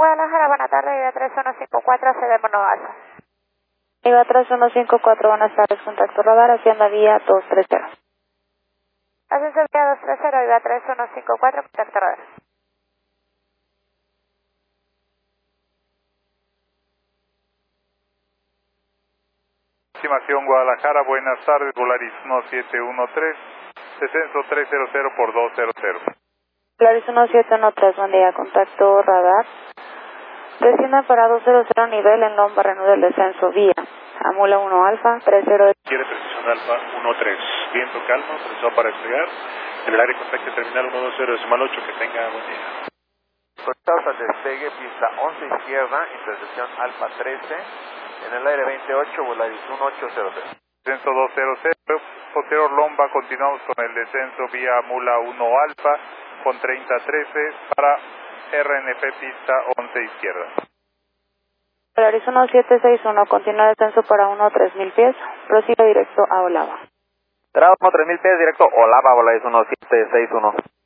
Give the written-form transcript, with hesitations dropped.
Guadalajara, buenas tardes, Viva 3154, cedemos Alfa. Viva 3154, buenas tardes, contacto radar, Hacienda Vía 230. Ascenso Vía 230, Viva 3154, contacto radar. Estimación Guadalajara, buenas tardes, Volaris 1713, descenso 300 por 200. Volaris 1713, buen día, contacto radar. Descienda para 200 nivel en Lomba, reanuda el descenso vía. Amula 1 Alfa, 30. Quiere precisión Alfa 13, viento calmo, precisión para despegar. En el área contacto terminal 120.8, que tenga buen día. Conectados al despegue, pista 11 izquierda, intersección Alfa 13, en el aire 28, Volaris 1800. Descenso 200, posterior Lomba, continuamos con el descenso vía Amula 1 Alfa, con 3013 para RNP pista 11 izquierda. Volaris 1761, continúa descenso para 1-3000 pies, prosigue directo a Olava. Tramo 3000 pies, directo Olava, Volaris 1761.